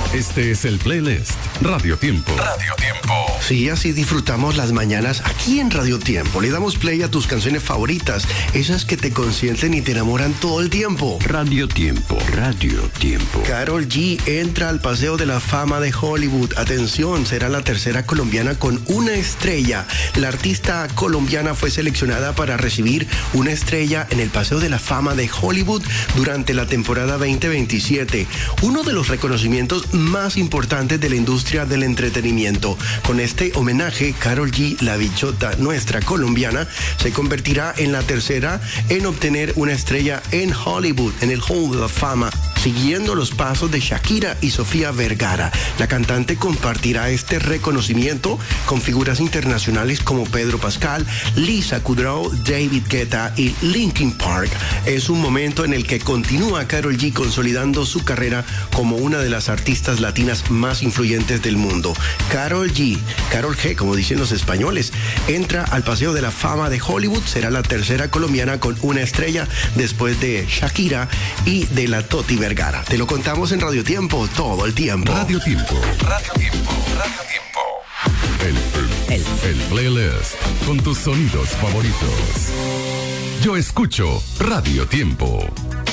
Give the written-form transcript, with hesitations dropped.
Este es el playlist Radio Tiempo. Radio Tiempo. Sí, así disfrutamos las mañanas aquí en Radio Tiempo. Le damos play a tus canciones favoritas, esas que te consienten y te enamoran todo el tiempo. Radio Tiempo, Radio Tiempo. Karol G entra al Paseo de la Fama de Hollywood. Atención, será la tercera colombiana con una estrella. La artista colombiana fue seleccionada para recibir una estrella en el Paseo de la Fama de Hollywood durante la temporada 2027. Uno de los reconocimientos más importantes de la industria del entretenimiento. Con este homenaje, Karol G, la bichota nuestra colombiana, se convertirá en la tercera en obtener una estrella en Hollywood, en el Hall de la Fama, siguiendo los pasos de Shakira y Sofía Vergara. La cantante compartirá este reconocimiento con figuras internacionales como Pedro Pascal, Lisa Kudrow, David Guetta y Linkin Park. Es un momento en el que continúa Karol G consolidando su carrera como una de las artistas latinas más influyentes del mundo. Karol G, Karol G, como dicen los españoles, entra al Paseo de la Fama de Hollywood. Será la tercera colombiana con una estrella después de Shakira y de la Toti Vergara. Te lo contamos en Radio Tiempo todo el tiempo. Radio Tiempo. Radio Tiempo. Radio Tiempo. El playlist con tus sonidos favoritos. Yo escucho Radio Tiempo.